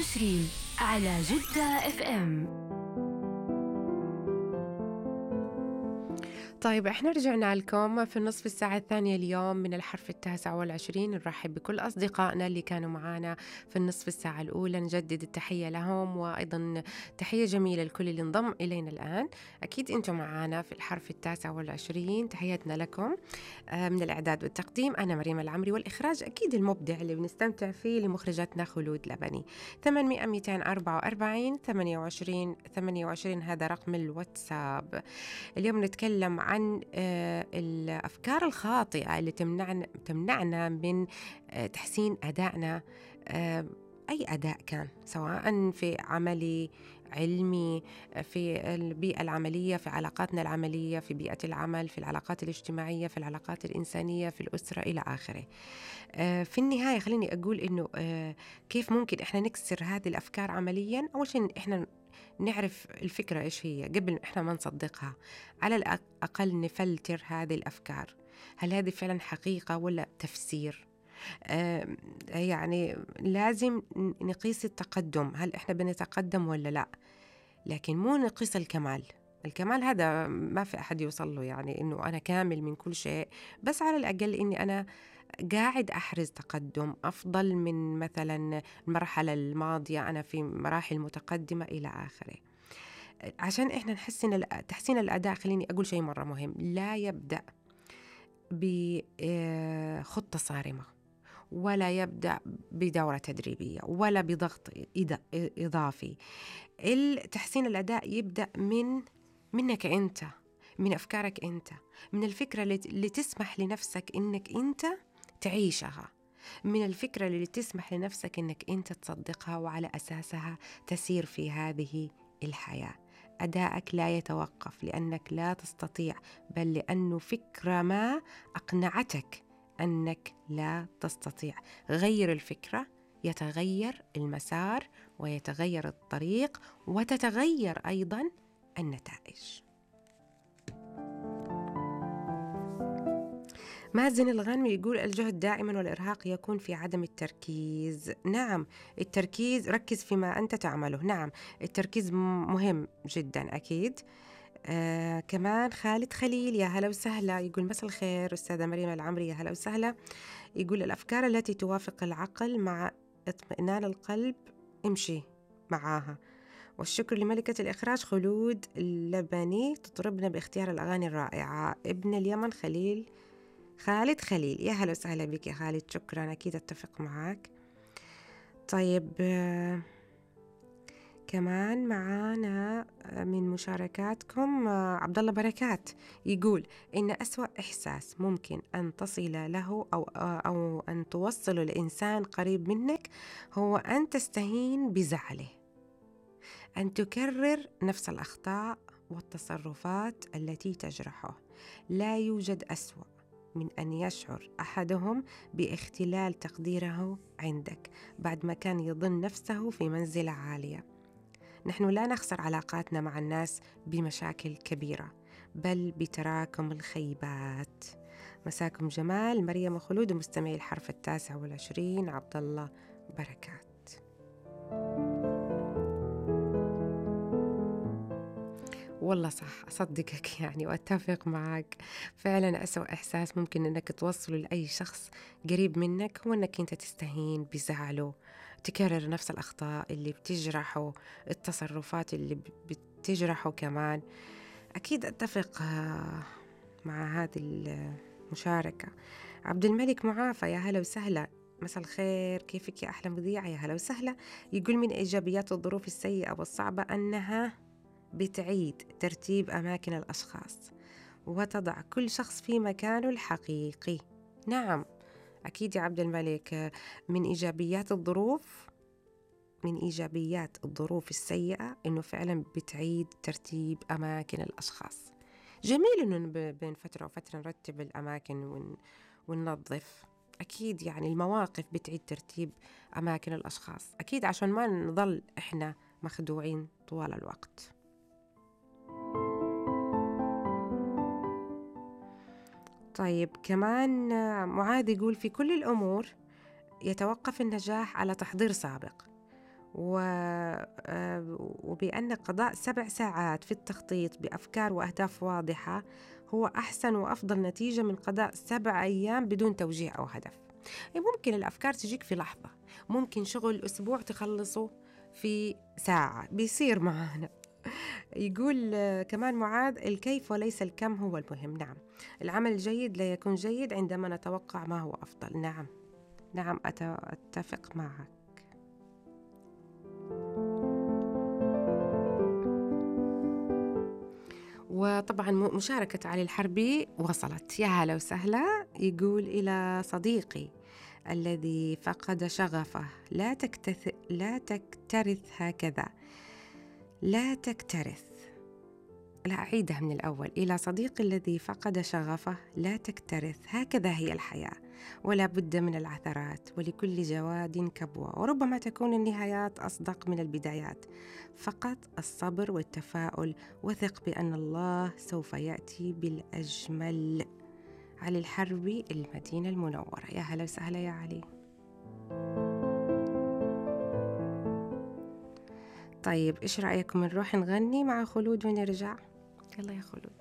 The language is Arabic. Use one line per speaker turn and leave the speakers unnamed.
29 على جدة اف ام.
طيب احنا رجعنا لكم في النصف الساعة الثانية اليوم من الحرف 29. نرحب بكل أصدقائنا اللي كانوا معنا في النصف الساعة الأولى، نجدد التحية لهم، وأيضا تحية جميلة لكل اللي انضم إلينا الآن. أكيد أنتم معنا في الحرف 29، تحياتنا لكم. من الإعداد والتقديم أنا مريم العمري، والإخراج أكيد المبدع اللي بنستمتع فيه لمخرجتنا خلود لبني. 800 244 28 هذا رقم الواتساب. اليوم نتكلم عن الأفكار الخاطئة اللي تمنعنا من تحسين أدائنا، أي أداء كان، سواء في عملي، علمي، في البيئة العملية، في علاقاتنا العملية، في بيئة العمل، في العلاقات الاجتماعية، في العلاقات الإنسانية، في الأسرة إلى آخره. في النهاية خليني أقول إنه كيف ممكن إحنا نكسر هذه الأفكار عمليا. أول شيء إحنا نعرف الفكرة إيش هي قبل إحنا ما نصدقها، على الأقل نفلتر هذه الأفكار، هل هذه فعلا حقيقة ولا تفسير. يعني لازم نقيس التقدم، هل إحنا بنتقدم ولا لا، لكن مو نقيس الكمال. الكمال هذا ما في أحد يوصل له، يعني إنه أنا كامل من كل شيء، بس على الأقل إني أنا قاعد أحرز تقدم أفضل من مثلا المرحلة الماضية، أنا في مراحل متقدمة إلى آخره. عشان إحنا نحسن تحسين الأداء، خليني أقول شيء مرة مهم: لا يبدأ بخطة صارمة، ولا يبدأ بدورة تدريبية، ولا بضغط إضافي. التحسين الأداء يبدأ منك أنت، من أفكارك أنت، من الفكرة اللي تسمح لنفسك إنك أنت تعيشها، من الفكرة اللي تسمح لنفسك إنك أنت تصدقها وعلى أساسها تسير في هذه الحياة. أداءك لا يتوقف لأنك لا تستطيع، بل لأنه فكرة ما أقنعتك أنك لا تستطيع. غير الفكرة، يتغير المسار ويتغير الطريق، وتتغير أيضا النتائج. مازن الغانمي يقول: الجهد دائما والإرهاق يكون في عدم التركيز. نعم، التركيز، ركز فيما أنت تعمله. نعم، التركيز مهم جدا أكيد. كمان خالد خليل، يا هلا وسهلا، يقول: مساء الخير أستاذة مريم العمري، يا هلا وسهلا. يقول: الأفكار التي توافق العقل مع اطمئنان القلب امشي معاها. والشكر لملكة الإخراج خلود اللبني، تطربنا باختيار الأغاني الرائعة. ابن اليمن خالد خليل، يا هلا وسهلا بك يا خالد، شكرا، أكيد أتفق معك. طيب، كمان معانا من مشاركاتكم عبد الله بركات، يقول: إن أسوأ إحساس ممكن أن تصل له أو أن توصله لإنسان قريب منك هو أن تستهين بزعله، أن تكرر نفس الأخطاء والتصرفات التي تجرحه. لا يوجد أسوأ من أن يشعر أحدهم باختلال تقديره عندك بعد ما كان يظن نفسه في منزلة عالية. نحن لا نخسر علاقاتنا مع الناس بمشاكل كبيرة، بل بتراكم الخيبات. مساكم جمال، مريم خلود، ومستمعي الحرف 29 عبد الله بركات. والله صح، أصدقك يعني وأتفق معك. فعلا أسوأ إحساس ممكن أنك توصله لأي شخص قريب منك هو أنك أنت تستهين بزعله، تكرر نفس الأخطاء اللي بتجرحه، التصرفات اللي بتجرحه كمان. أكيد أتفق مع هذه المشاركة. عبد الملك معافى، يا هلا وسهلا، مساء الخير، كيفك يا أحلى مذيعة، يا هلا وسهلا. يقول: من إيجابيات الظروف السيئة والصعبة أنها بتعيد ترتيب أماكن الأشخاص وتضع كل شخص في مكانه الحقيقي. نعم أكيد يا عبد الملك، من إيجابيات الظروف السيئة إنه فعلا بتعيد ترتيب أماكن الأشخاص. جميل إنه بين فترة وفترة نرتب الأماكن وننظف. أكيد يعني المواقف بتعيد ترتيب أماكن الأشخاص، أكيد عشان ما نظل إحنا مخدوعين طوال الوقت. طيب، كمان معاذ يقول: في كل الأمور يتوقف النجاح على تحضير سابق وبأن قضاء 7 ساعات في التخطيط بأفكار وأهداف واضحة هو أحسن وأفضل نتيجة من قضاء 7 أيام بدون توجيه أو هدف. ممكن الأفكار تجيك في لحظة، ممكن شغل أسبوع تخلصه في ساعة، بيصير معانا. يقول كمان معاذ: الكيف وليس الكم هو المهم. نعم، العمل الجيد لا يكون جيد عندما نتوقع ما هو أفضل. نعم نعم، أتفق معك. وطبعا مشاركة علي الحربي وصلت، يا هلا وسهلا. يقول: إلى صديقي الذي فقد شغفه: لا تكترث هكذا، لا تكترث. لا، أعيدها من الأول. إلى صديقي الذي فقد شغفه: لا تكترث، هكذا هي الحياة، ولا بد من العثرات، ولكل جواد كبوة، وربما تكون النهايات أصدق من البدايات. فقط الصبر والتفاؤل، وثق بأن الله سوف يأتي بالأجمل. علي الحربي، المدينة المنورة. يا هلا وسهلا يا علي. طيب إيش رأيكم نروح نغني مع خلود ونرجع؟ يلا يا خلود.